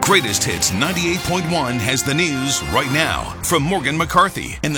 Greatest Hits 98.1 has the news right now from Morgan McCarthy in the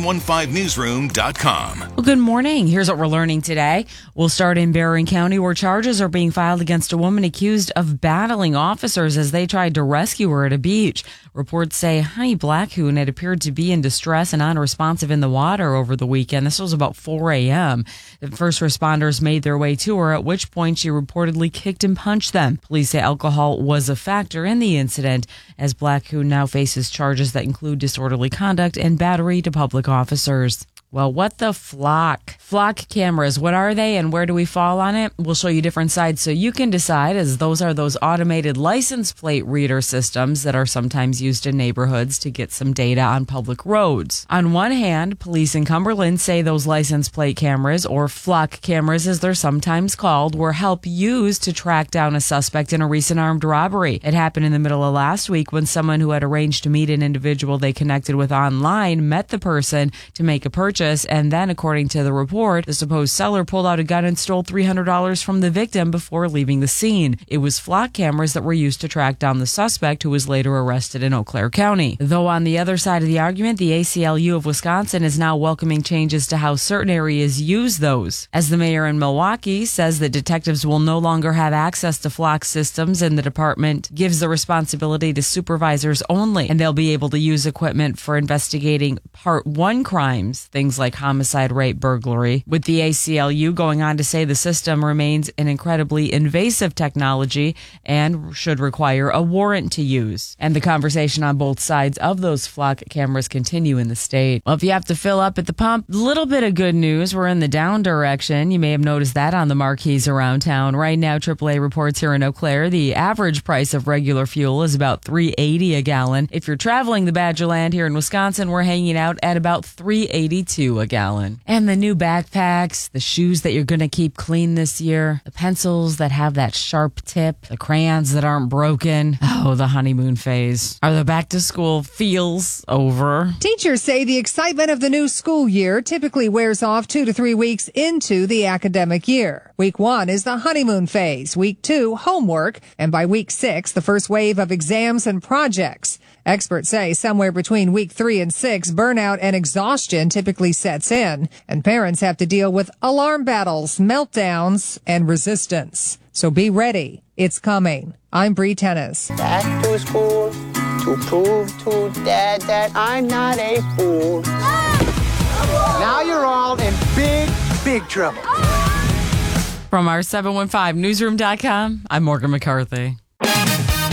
715newsroom.com. Well, good morning. Here's what we're learning today. We'll start in Barron County, where charges are being filed against a woman accused of battling officers as they tried to rescue her at a beach. Reports say Honey Blackhoon had appeared to be in distress and unresponsive in the water over the weekend. This was about 4 a.m. The first responders made their way to her, at which point she reportedly kicked and punched them. Police say alcohol was a factor in the incident, as Blackhoon now faces charges that include disorderly conduct and battery to public officers. Well, what the flock? Flock cameras, what are they and where do we fall on it? We'll show you different sides so you can decide, as those are those automated license plate reader systems that are sometimes used in neighborhoods to get some data on public roads. On one hand, police in Cumberland say those license plate cameras, or flock cameras as they're sometimes called, were help used to track down a suspect in a recent armed robbery. It happened in the middle of last week when someone who had arranged to meet an individual they connected with online met the person to make a purchase. And then, according to the report, the supposed seller pulled out a gun and stole $300 from the victim before leaving the scene. It was flock cameras that were used to track down the suspect, who was later arrested in Eau Claire County. Though on the other side of the argument, the ACLU of Wisconsin is now welcoming changes to how certain areas use those, as the mayor in Milwaukee says that detectives will no longer have access to flock systems, and the department gives the responsibility to supervisors only, and they'll be able to use equipment for investigating Part 1 crimes, things like homicide, rape, burglary, with the ACLU going on to say the system remains an incredibly invasive technology and should require a warrant to use. And the conversation on both sides of those flock cameras continue in the state. Well, if you have to fill up at the pump, a little bit of good news. We're in the down direction. You may have noticed that on the marquees around town. Right now, AAA reports here in Eau Claire, the average price of regular fuel is about $3.80 a gallon. If you're traveling the Badgerland here in Wisconsin, we're hanging out at about $3.82 a gallon. And the new backpacks, the shoes that you're going to keep clean this year, the pencils that have that sharp tip, the crayons that aren't broken. Oh, the honeymoon phase. Are the back to school feels over? Teachers say the excitement of the new school year typically wears off 2 to 3 weeks into the academic year. Week 1 is the honeymoon phase. Week 2, homework. And by week 6, the first wave of exams and projects. Experts say somewhere between week 3 and 6, burnout and exhaustion typically sets in, and parents have to deal with alarm battles, meltdowns, and resistance. So be ready. It's coming. I'm Bree Tennis. Back to school to prove to Dad that I'm not a fool. Now you're all in big trouble. From our 715newsroom.com, I'm Morgan McCarthy.